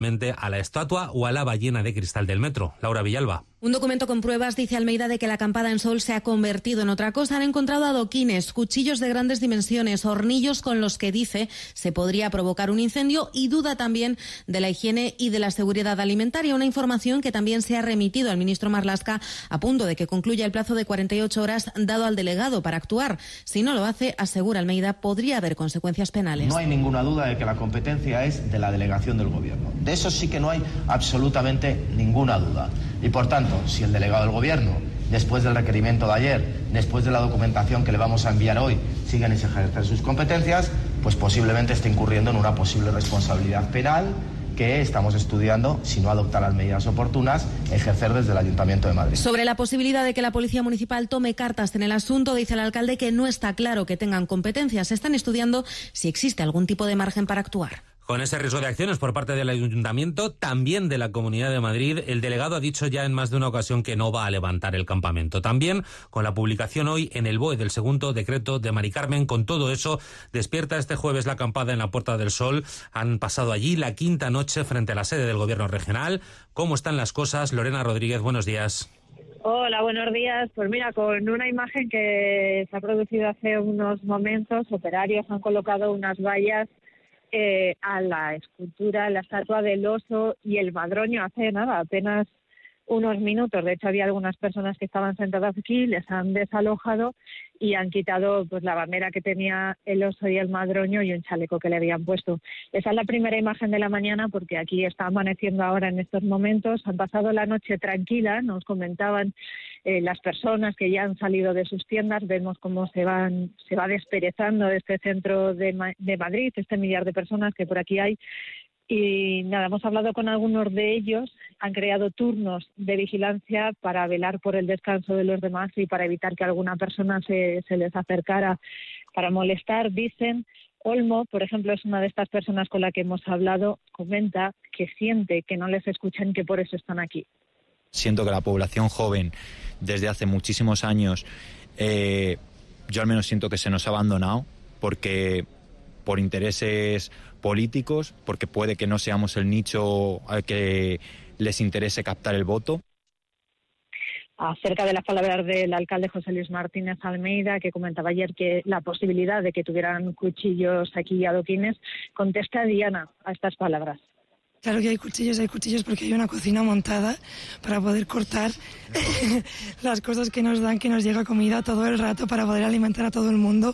a la estatua o a la ballena de cristal del metro. Laura Villalba. Un documento con pruebas dice Almeida de que la acampada en Sol se ha convertido en otra cosa. Han encontrado adoquines, cuchillos de grandes dimensiones, hornillos con los que dice se podría provocar un incendio y duda también de la higiene y de la seguridad alimentaria. Una información que también se ha remitido al ministro Marlaska a punto de que concluya el plazo de 48 horas dado al delegado para actuar. Si no lo hace, asegura Almeida, podría haber consecuencias penales. No hay ninguna duda de que la competencia es de la delegación del Gobierno. De eso sí que no hay absolutamente ninguna duda. Y por tanto, si el delegado del Gobierno, después del requerimiento de ayer, después de la documentación que le vamos a enviar hoy, siguen sin ejercer sus competencias, pues posiblemente esté incurriendo en una posible responsabilidad penal que estamos estudiando, si no adopta las medidas oportunas, ejercer desde el Ayuntamiento de Madrid. Sobre la posibilidad de que la Policía Municipal tome cartas en el asunto, dice el alcalde que no está claro que tengan competencias. Están estudiando si existe algún tipo de margen para actuar. Con ese riesgo de acciones por parte del Ayuntamiento, también de la Comunidad de Madrid, el delegado ha dicho ya en más de una ocasión que no va a levantar el campamento. También con la publicación hoy en el BOE del segundo decreto de Mari Carmen. Con todo eso, despierta este jueves la acampada en la Puerta del Sol. Han pasado allí la quinta noche frente a la sede del Gobierno regional. ¿Cómo están las cosas? Lorena Rodríguez, buenos días. Hola, buenos días. Pues mira, con una imagen que se ha producido hace unos momentos, operarios han colocado unas vallas a la escultura, la estatua del oso y el madroño hace nada, apenas unos minutos. De hecho, había algunas personas que estaban sentadas aquí, les han desalojado y han quitado pues la bandera que tenía el oso y el madroño y un chaleco que le habían puesto. Esa es la primera imagen de la mañana porque aquí está amaneciendo ahora en estos momentos. Han pasado la noche tranquila, nos comentaban las personas que ya han salido de sus tiendas. Vemos cómo se va desperezando este centro de Madrid, este millar de personas que por aquí hay. Y nada, hemos hablado con algunos de ellos, han creado turnos de vigilancia para velar por el descanso de los demás y para evitar que alguna persona se les acercara para molestar. Dicen, Olmo, por ejemplo, es una de estas personas con la que hemos hablado, comenta que siente que no les escuchan y que por eso están aquí. Siento que la población joven, desde hace muchísimos años, yo al menos siento que se nos ha abandonado, porque por intereses políticos, porque puede que no seamos el nicho al que les interese captar el voto. Acerca de las palabras del alcalde José Luis Martínez Almeida, que comentaba ayer que la posibilidad de que tuvieran cuchillos aquí y adoquines, contesta Diana a estas palabras. Claro que hay cuchillos porque hay una cocina montada para poder cortar las cosas que nos dan, que nos llega comida todo el rato para poder alimentar a todo el mundo.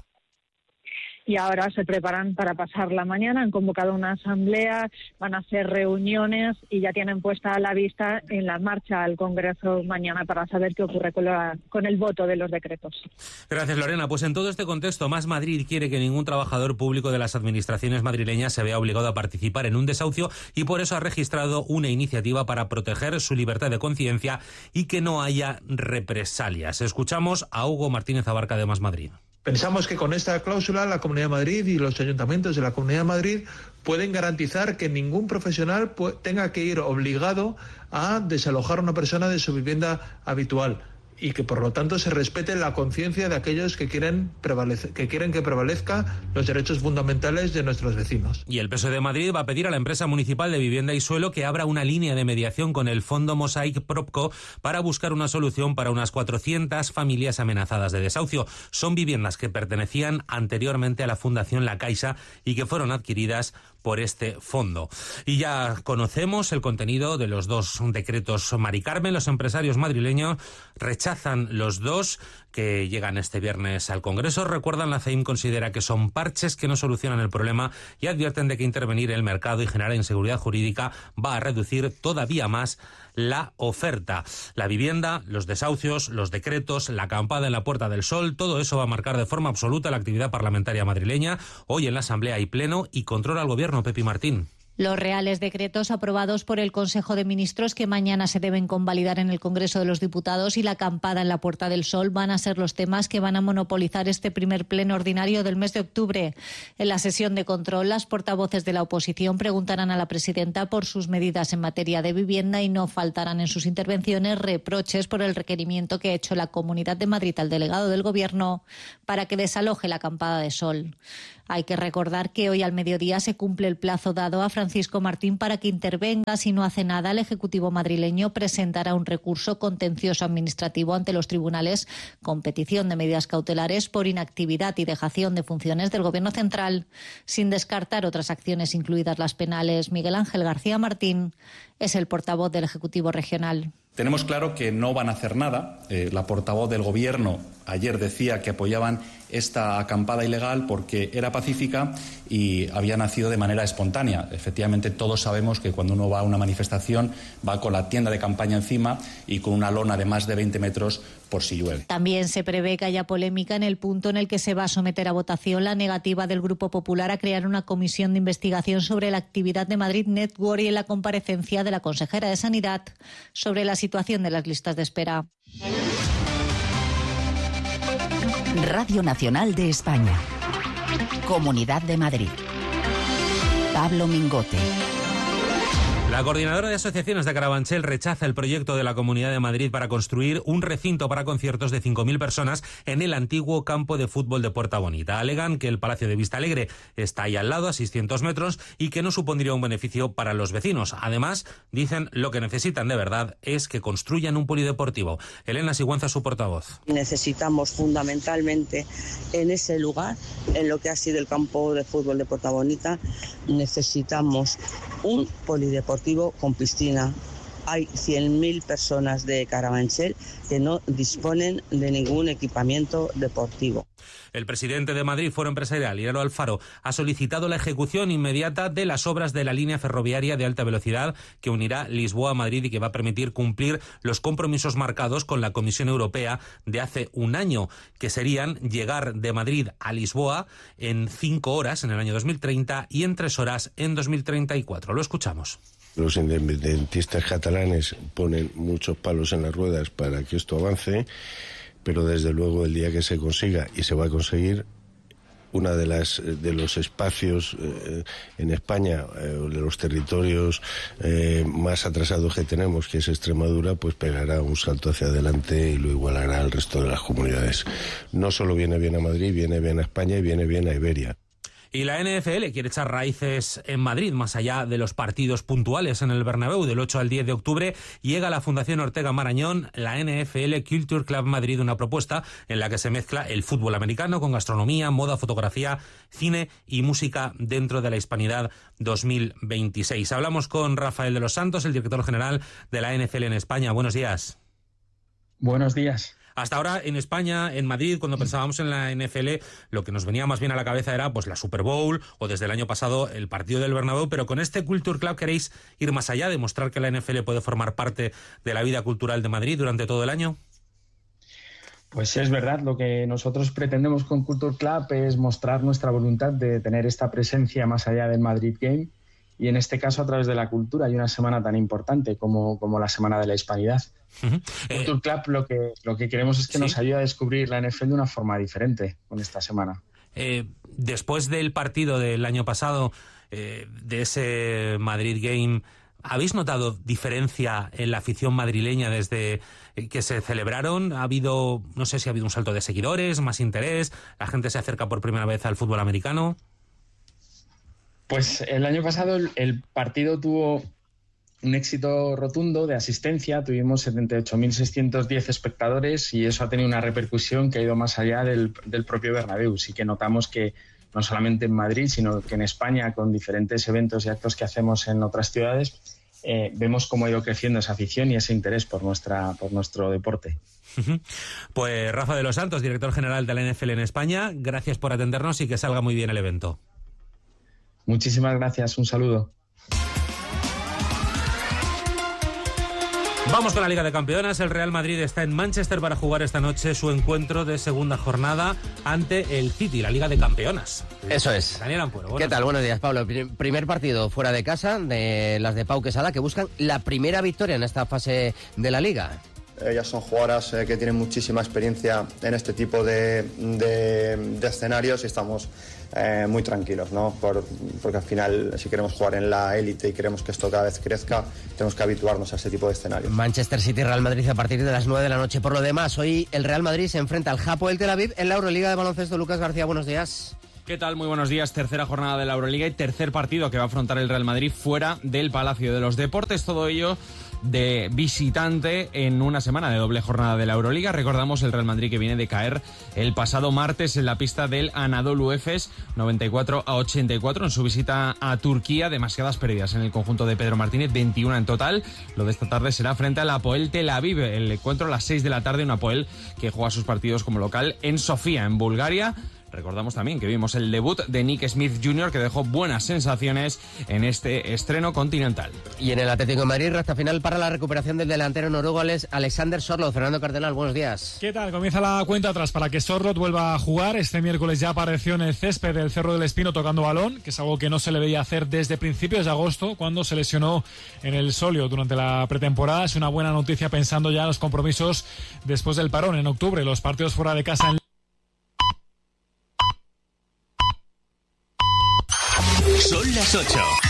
Y ahora se preparan para pasar la mañana, han convocado una asamblea, van a hacer reuniones y ya tienen puesta la vista en la marcha al Congreso mañana para saber qué ocurre con el voto de los decretos. Gracias, Lorena. Pues en todo este contexto, Más Madrid quiere que ningún trabajador público de las administraciones madrileñas se vea obligado a participar en un desahucio y por eso ha registrado una iniciativa para proteger su libertad de conciencia y que no haya represalias. Escuchamos a Hugo Martínez Abarca de Más Madrid. Pensamos que con esta cláusula la Comunidad de Madrid y los ayuntamientos de la Comunidad de Madrid pueden garantizar que ningún profesional tenga que ir obligado a desalojar a una persona de su vivienda habitual y que por lo tanto se respete la conciencia de aquellos que quieren que prevalezca los derechos fundamentales de nuestros vecinos. Y el PSOE de Madrid va a pedir a la empresa municipal de vivienda y suelo que abra una línea de mediación con el fondo Mosaic Propco para buscar una solución para unas 400 familias amenazadas de desahucio. Son viviendas que pertenecían anteriormente a la Fundación La Caixa y que fueron adquiridas por este fondo. Y ya conocemos el contenido de los dos decretos Mari Carmen. Los empresarios madrileños rechazan los dos que llegan este viernes al Congreso. Recuerdan, la CEIM considera que son parches que no solucionan el problema y advierten de que intervenir en el mercado y generar inseguridad jurídica va a reducir todavía más la oferta. La vivienda, los desahucios, los decretos, la acampada en la Puerta del Sol, todo eso va a marcar de forma absoluta la actividad parlamentaria madrileña. Hoy en la Asamblea hay pleno y controla al Gobierno. Pepi Martín. Los reales decretos aprobados por el Consejo de Ministros que mañana se deben convalidar en el Congreso de los Diputados y la acampada en la Puerta del Sol van a ser los temas que van a monopolizar este primer pleno ordinario del mes de octubre. En la sesión de control, las portavoces de la oposición preguntarán a la presidenta por sus medidas en materia de vivienda y no faltarán en sus intervenciones reproches por el requerimiento que ha hecho la Comunidad de Madrid al delegado del Gobierno para que desaloje la acampada de Sol. Hay que recordar que hoy al mediodía se cumple el plazo dado a Francisco Martín para que intervenga. Si no hace nada, el Ejecutivo madrileño presentará un recurso contencioso administrativo ante los tribunales con petición de medidas cautelares por inactividad y dejación de funciones del Gobierno central, sin descartar otras acciones, incluidas las penales. Miguel Ángel García Martín es el portavoz del Ejecutivo regional. Tenemos claro que no van a hacer nada. La portavoz del Gobierno ayer decía que apoyaban esta acampada ilegal porque era pacífica y había nacido de manera espontánea. Efectivamente, todos sabemos que cuando uno va a una manifestación va con la tienda de campaña encima y con una lona de más de 20 metros por si llueve. También se prevé que haya polémica en el punto en el que se va a someter a votación la negativa del Grupo Popular a crear una comisión de investigación sobre la actividad de Madrid Network y en la comparecencia de la consejera de Sanidad sobre la situación de las listas de espera. Radio Nacional de España. Comunidad de Madrid. Pablo Mingote. La coordinadora de asociaciones de Carabanchel rechaza el proyecto de la Comunidad de Madrid para construir un recinto para conciertos de 5.000 personas en el antiguo campo de fútbol de Puerta Bonita. Alegan que el Palacio de Vistalegre está ahí al lado, a 600 metros, y que no supondría un beneficio para los vecinos. Además, dicen lo que necesitan de verdad es que construyan un polideportivo. Elena Sigüenza, su portavoz. Necesitamos fundamentalmente en ese lugar, en lo que ha sido el campo de fútbol de Puerta Bonita, necesitamos un polideportivo con piscina. Hay 100.000 personas de Carabanchel que no disponen de ningún equipamiento deportivo. El presidente de Madrid Foro Empresarial, Hilario Alfaro, ha solicitado la ejecución inmediata de las obras de la línea ferroviaria de alta velocidad que unirá Lisboa a Madrid y que va a permitir cumplir los compromisos marcados con la Comisión Europea de hace un año, que serían llegar de Madrid a Lisboa en 5 horas en el año 2030 y en 3 horas en 2034. Lo escuchamos. Los independentistas catalanes ponen muchos palos en las ruedas para que esto avance, pero desde luego el día que se consiga, y se va a conseguir, una de los espacios en España, de los territorios más atrasados que tenemos, que es Extremadura, pues pegará un salto hacia adelante y lo igualará al resto de las comunidades. No solo viene bien a Madrid, viene bien a España y viene bien a Iberia. Y la NFL quiere echar raíces en Madrid, más allá de los partidos puntuales en el Bernabéu. Del 8 al 10 de octubre llega a la Fundación Ortega Marañón la NFL Culture Club Madrid, una propuesta en la que se mezcla el fútbol americano con gastronomía, moda, fotografía, cine y música dentro de la Hispanidad 2026. Hablamos con Rafael de los Santos, el director general de la NFL en España. Buenos días. Buenos días. Hasta ahora en España, en Madrid, cuando pensábamos en la NFL, lo que nos venía más bien a la cabeza era pues la Super Bowl o desde el año pasado el partido del Bernabéu, pero con este Culture Club queréis ir más allá, demostrar que la NFL puede formar parte de la vida cultural de Madrid durante todo el año. Pues es verdad, lo que nosotros pretendemos con Culture Club es mostrar nuestra voluntad de tener esta presencia más allá del Madrid Game, y en este caso a través de la cultura y una semana tan importante como la Semana de la Hispanidad. Culture Club lo que queremos es que nos ayude a descubrir la NFL de una forma diferente con esta semana. Después del partido del año pasado, de ese Madrid Game, ¿habéis notado diferencia en la afición madrileña desde que se celebraron? ¿Ha habido, no sé si ha habido un salto de seguidores, más interés? ¿La gente se acerca por primera vez al fútbol americano? Pues el año pasado el partido tuvo un éxito rotundo de asistencia. Tuvimos 78.610 espectadores y eso ha tenido una repercusión que ha ido más allá del propio Bernabéu. Sí que notamos que no solamente en Madrid, sino que en España, con diferentes eventos y actos que hacemos en otras ciudades, vemos cómo ha ido creciendo esa afición y ese interés por nuestro deporte. Pues Rafa de los Santos, director general de la NFL en España, gracias por atendernos y que salga muy bien el evento. Muchísimas gracias, un saludo. Vamos con la Liga de Campeonas. El Real Madrid está en Manchester para jugar esta noche su encuentro de segunda jornada ante el City, la Liga de Campeonas. Eso es. Daniel Ampuero. ¿Qué tal? Buenos días, Pablo. Primer partido fuera de casa de las de Pau Quesada, que buscan la primera victoria en esta fase de la Liga. Ellas son jugadoras que tienen muchísima experiencia en este tipo de escenarios y estamos muy tranquilos, ¿no? Porque al final, si queremos jugar en la élite y queremos que esto cada vez crezca, tenemos que habituarnos a este tipo de escenarios. Manchester City, Real Madrid a partir de las 9 de la noche. Por lo demás, hoy el Real Madrid se enfrenta al Hapoel Tel Aviv en la Euroliga de baloncesto. Lucas García, buenos días. ¿Qué tal? Muy buenos días. Tercera jornada de la Euroliga y tercer partido que va a afrontar el Real Madrid fuera del Palacio de los Deportes. Todo ello de visitante en una semana de doble jornada de la Euroliga. Recordamos el Real Madrid que viene de caer el pasado martes en la pista del Anadolu Efes 94-84 en su visita a Turquía. Demasiadas pérdidas en el conjunto de Pedro Martínez, 21 en total. Lo de esta tarde será frente al Hapoel Tel Aviv. El encuentro a las 6 de la tarde, un Hapoel que juega sus partidos como local en Sofía, en Bulgaria. Recordamos también que vimos el debut de Nick Smith Jr., que dejó buenas sensaciones en este estreno continental. Y en el Atlético de Madrid, recta final para la recuperación del delantero noruego Alexander Sørloth. Fernando Cardenal, buenos días. ¿Qué tal? Comienza la cuenta atrás para que Sørloth vuelva a jugar. Este miércoles ya apareció en el césped del Cerro del Espino tocando balón, que es algo que no se le veía hacer desde principios de agosto, cuando se lesionó en el Solio durante la pretemporada. Es una buena noticia pensando ya en los compromisos después del parón en octubre. Los partidos fuera de casa en... Son las 8.